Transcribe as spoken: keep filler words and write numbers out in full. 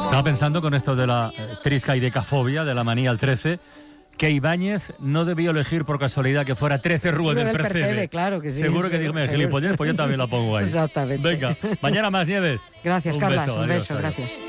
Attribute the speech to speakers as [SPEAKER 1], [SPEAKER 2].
[SPEAKER 1] Estaba pensando con esto de la eh, triscaidecafobia, de la manía al trece, que Ibáñez no debió elegir por casualidad que fuera trece Rúa del, del Percebe.
[SPEAKER 2] Percebe. Claro que sí.
[SPEAKER 1] Seguro que dígame, gilipollez, pues yo también la pongo ahí.
[SPEAKER 2] Exactamente.
[SPEAKER 1] Venga, mañana más, Nieves.
[SPEAKER 2] Gracias,
[SPEAKER 1] un
[SPEAKER 2] Carlas.
[SPEAKER 1] Beso,
[SPEAKER 2] un
[SPEAKER 1] adiós,
[SPEAKER 2] beso,
[SPEAKER 1] adiós.
[SPEAKER 2] gracias.